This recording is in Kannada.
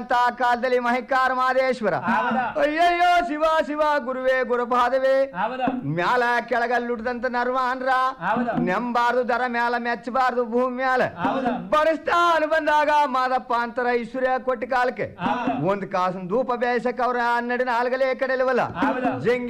ಕಾಲದಲ್ಲಿ ಮಹಿಕಾರ ಮಾದೇಶ್ವರ ಅಯ್ಯಯ್ಯೋ ಶಿವ ಶಿವ ಗುರುವೇ ಗುರುಪಾದವೇ ಮ್ಯಾಲ ಕೆಳಗಲ್ಲುಡ್ದಂತ ನರ್ವಾನ್ರ ನೆಂಬಾರ್ದು ದರ ಮ್ಯಾಲ ಮೆಚ್ಚಬಾರ್ದು ಭೂಮಿ ಮ್ಯಾಲ ಬರಸ್ತಾನು ಬಂದಾಗ ಮಾದಪ್ಪ ಅಂತರ ಐಶ್ವರ್ಯ ಕೊಟ್ಟ ಕಾಲಕ್ಕೆ ಒಂದ್ ಕಾಸನ್ ಧೂಪ ಬೇಸಕ್ ಅವ್ರ 12 ನಾಲ್ಗಲೇ ಕಡೆಲವಲ್ಲ ಜಂಗಿ